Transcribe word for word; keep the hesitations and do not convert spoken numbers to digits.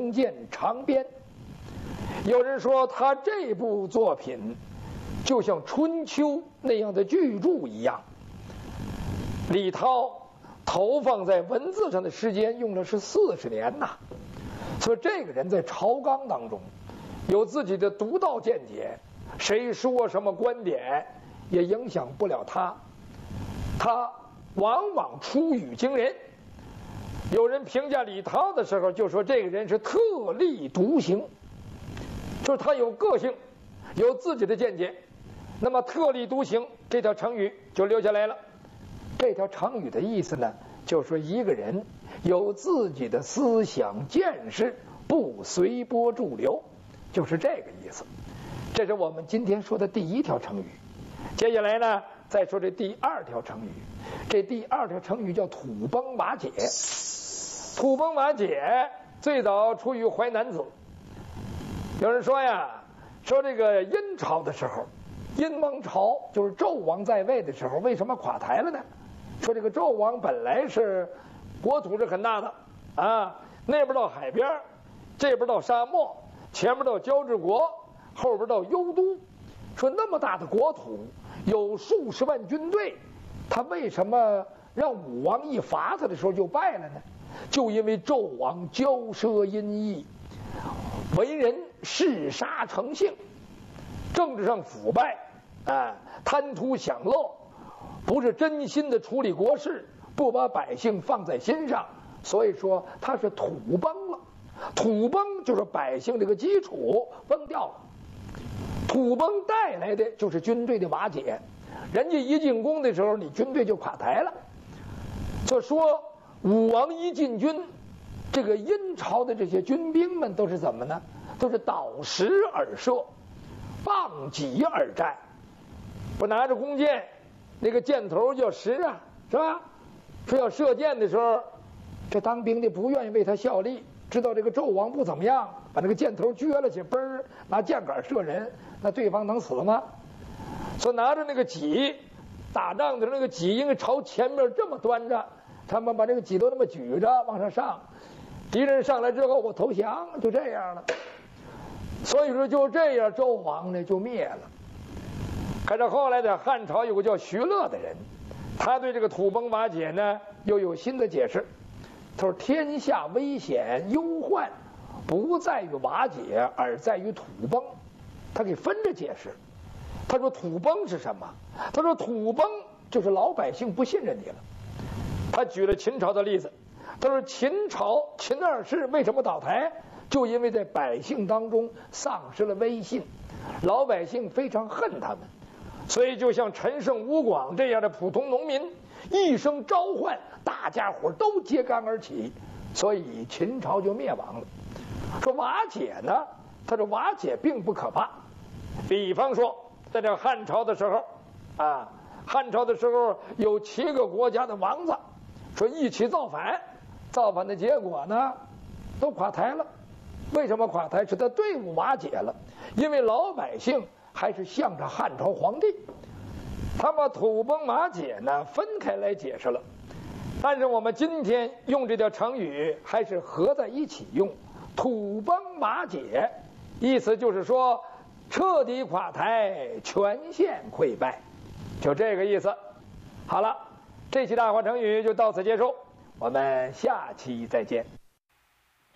重见长编。有人说他这部作品就像春秋那样的巨著一样。李涛投放在文字上的时间用了是四十年呐，所以这个人在朝纲当中有自己的独到见解，谁说什么观点也影响不了他。他往往出语惊人。有人评价李涛的时候就说这个人是特立独行，就是他有个性，有自己的见解。那么特立独行这条成语就留下来了。这条成语的意思呢，就是说一个人有自己的思想见识，不随波逐流，就是这个意思。这是我们今天说的第一条成语。接下来呢，再说这第二条成语。这第二条成语叫土崩瓦解。土崩瓦解最早出于《淮南子》。有人说呀，说这个殷朝的时候，殷王朝就是纣王在位的时候，为什么垮台了呢？说这个纣王本来是国土是很大的啊，那边到海边，这边到沙漠，前面到交趾国，后边到幽都。说那么大的国土，有数十万军队，他为什么让武王一伐他的时候就败了呢？就因为纣王骄奢淫逸，为人嗜杀成性，政治上腐败，啊，贪图享乐，不是真心的处理国事，不把百姓放在心上，所以说他是土崩了。土崩就是百姓这个基础崩掉了，土崩带来的就是军队的瓦解。人家一进攻的时候，你军队就垮台了。就说武王一进军，这个殷朝的这些军兵们都是怎么呢？都是倒石而射，傍己而战，不拿着弓箭，那个箭头叫石啊，是吧？说要射箭的时候，这当兵的不愿意为他效力，知道这个纣王不怎么样，把那个箭头撅了去，嘣儿拿箭杆射人，那对方能死吗？所以拿着那个戟，打仗的那个戟应该朝前面这么端着，他们把这个戟都那么举着往上上，敌人上来之后我投降，就这样了。所以说就这样，周王呢就灭了。可是后来在汉朝有个叫徐乐的人，他对这个土崩瓦解呢又有新的解释。他说天下危险忧患不在于瓦解，而在于土崩。他给分着解释。他说土崩是什么？他说土崩就是老百姓不信任你了。他举了秦朝的例子，他说秦朝秦二世为什么倒台？就因为在百姓当中丧失了威信，老百姓非常恨他们，所以就像陈胜吴广这样的普通农民一声召唤，大家伙都揭竿而起，所以秦朝就灭亡了。说瓦解呢，他说瓦解并不可怕。比方说在这汉朝的时候啊，汉朝的时候有七个国家的王子说一起造反，造反的结果呢都垮台了。为什么垮台？是他队伍瓦解了，因为老百姓还是向着汉朝皇帝。他把土崩瓦解呢分开来解释了，但是我们今天用这条成语还是合在一起用。土崩瓦解意思就是说彻底垮台，全线溃败，就这个意思。好了，这期大话成语就到此结束，我们下期再见。